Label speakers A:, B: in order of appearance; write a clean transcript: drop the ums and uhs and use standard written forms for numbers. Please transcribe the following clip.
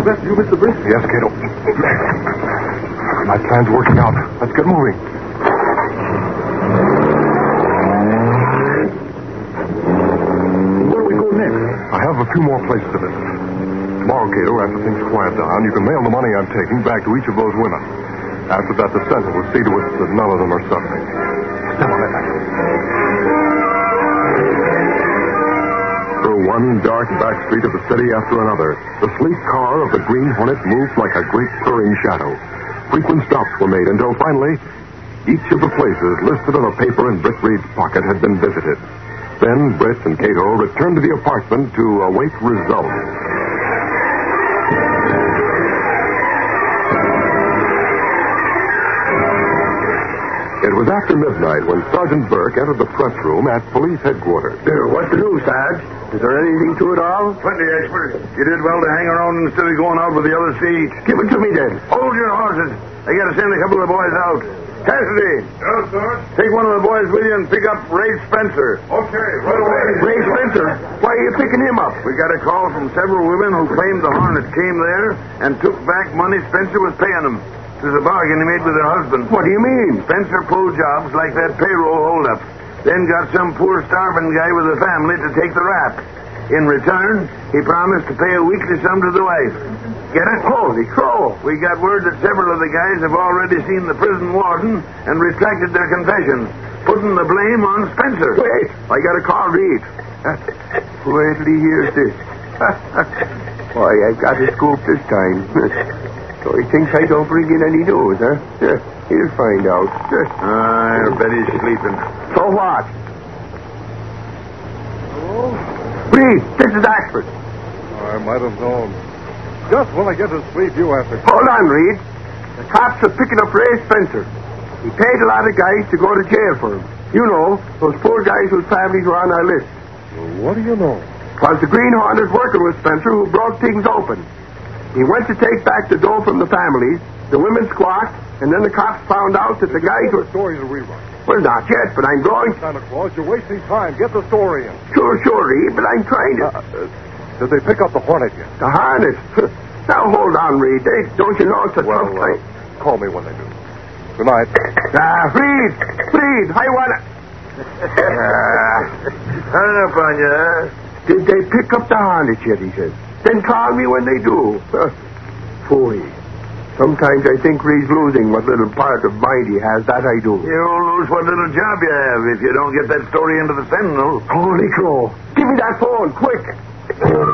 A: best of you, Mr. Britt?
B: Yes, Cato. My plan's working out. Let's get moving.
A: Where do we go next?
B: I have a few more places to visit. Tomorrow, Cato, after things quiet down, you can mail the money I'm taking back to each of those women. After that, the Sentinel will see to it that none of them are suspects. Step on it. Through one dark back street of the city after another, the sleek car of the Green Hornet moved like a great purring shadow. Frequent stops were made until finally, each of the places listed on a paper in Britt Reed's pocket had been visited. Then Britt and Cato returned to the apartment to await results. It was after midnight when Sergeant Burke entered the press room at police headquarters.
A: What's the news, Sarge? Is there anything to it all?
C: Plenty, expert. You did well to hang around instead of going out with the other seat.
A: Give it to me, then.
C: Hold your horses. I got to send a couple of boys out. Cassidy.
D: Yes, sir.
C: Take one of the boys with you and pick up Ray Spencer.
D: Okay, right away.
A: Ray Spencer? Why are you picking him up?
C: We got a call from several women who claimed the Hornet came there and took back money Spencer was paying them. It was a bargain he made with her husband.
A: What do you mean?
C: Spencer pulled jobs like that payroll holdup. Then got some poor starving guy with a family to take the rap. In return, he promised to pay a weekly sum to the wife. Get it?
A: Holy crow.
C: We got word that several of the guys have already seen the prison warden and retracted their confessions, putting the blame on Spencer.
A: Wait. I got to call Reed. Wait till he hears this. Why, I got a scoop this time. So he thinks I don't bring in any news, huh? He'll find out.
C: I bet he's sleeping.
A: So what? Reed, this is Ashford.
B: I might have known. Just when I get to sleep, you have to...
A: Hold on, Reed. The cops are picking up Ray Spencer. He paid a lot of guys to go to jail for him. You know, those poor guys whose families were on our list.
B: Well, what do you know?
A: It was the Green Hornet working with Spencer who broke things open. He went to take back the dough from the families. The women squawked, and then the cops found out that the guys were...
B: The story's a rerun.
A: Well, not yet, but I'm going...
B: Santa Claus, you're wasting time. Get the story in.
A: Sure, Reed, but I'm trying to...
B: Did they pick up the Hornet yet?
A: The harness. Now, hold on, Reed. Don't you know it's a tough time?
B: Call me when they do. Good night.
A: Reed, I want to...
C: Hung up on you, huh?
A: Did they pick up the harness yet, he says. Then call me when they do. Phooey. Sometimes I think Reed's losing what little part of mind he has. That I do.
C: You'll lose what little job you have if you don't get that story into the Sentinel.
A: Holy crow. Give me that phone, quick.